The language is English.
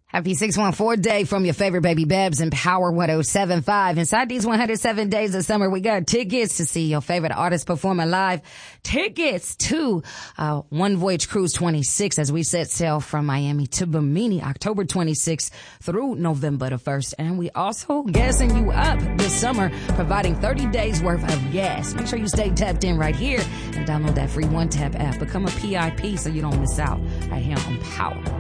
Happy 614 day from your favorite baby Babs and Power 107.5. Inside these 107 days of summer, we got tickets to see your favorite artists performing live. Tickets to One Voyage Cruise 26 as we set sail from Miami to Bimini, October 26th through November the 1st. And we also gassing you up this summer, providing 30 days worth of gas. Make sure you stay tapped in right here and download that free One Tap app. Become a PIP so you don't miss out right here on Power.